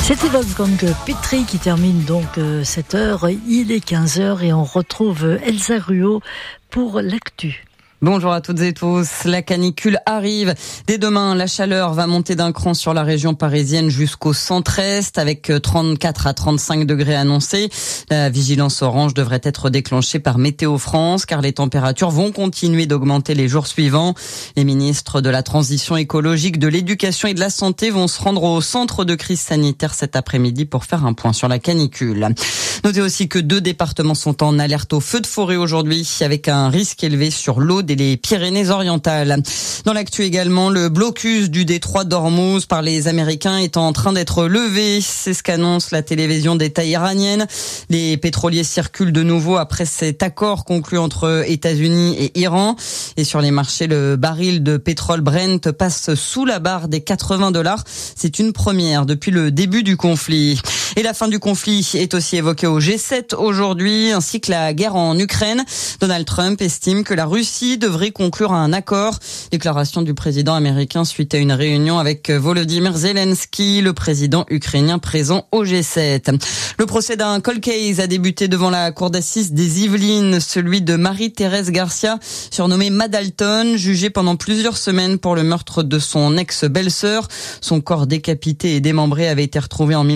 C'était Wolfgang Petri qui termine donc cette heure. Il est 15h et on retrouve Elsa Ruot pour l'actu. Bonjour à toutes et tous. La canicule arrive. Dès demain, la chaleur va monter d'un cran sur la région parisienne jusqu'au centre-est avec 34 à 35 degrés annoncés. La vigilance orange devrait être déclenchée par Météo France car les températures vont continuer d'augmenter les jours suivants. Les ministres de la transition écologique, de l'éducation et de la santé vont se rendre au centre de crise sanitaire cet après-midi pour faire un point sur la canicule. Notez aussi que 2 départements sont en alerte au feu de forêt aujourd'hui avec un risque élevé sur l'Aude et les Pyrénées-Orientales. Dans l'actu également, le blocus du détroit d'Ormuz par les Américains est en train d'être levé. C'est ce qu'annonce la télévision d'État iranienne. Les pétroliers circulent de nouveau après cet accord conclu entre États-Unis et Iran. Et sur les marchés, le baril de pétrole Brent passe sous la barre des $80. C'est une première depuis le début du conflit. Et la fin du conflit est aussi évoquée au G7 aujourd'hui, ainsi que la guerre en Ukraine. Donald Trump estime que la Russie devrait conclure un accord. Déclaration du président américain suite à une réunion avec Volodymyr Zelensky, le président ukrainien présent au G7. Le procès d'un cold case a débuté devant la cour d'assises des Yvelines, celui de Marie-Thérèse Garcia, surnommée Madalton, jugée pendant plusieurs semaines pour le meurtre de son ex-belle-sœur. Son corps décapité et démembré avait été retrouvé en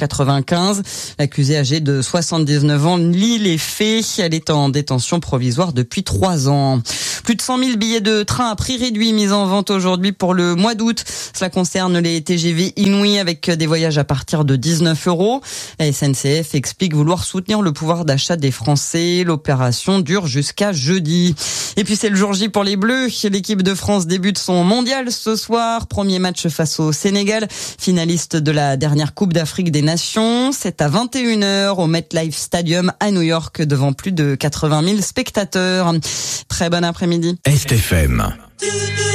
1995. L'accusée âgée de 79 ans nie les faits. Elle est en détention provisoire depuis 3 ans. Plus de 100 000 billets de train à prix réduit mis en vente aujourd'hui pour le mois d'août. Cela concerne les TGV Inouï avec des voyages à partir de 19 €. La SNCF explique vouloir soutenir le pouvoir d'achat des Français. L'opération dure jusqu'à jeudi. Et puis c'est le jour J pour les Bleus. L'équipe de France débute son mondial ce soir. Premier match face au Sénégal, finaliste de la dernière Coupe d'Afrique des Nations. C'est à 21h au MetLife Stadium à New York devant plus de 80 000 spectateurs. Très bon après-midi. STFM.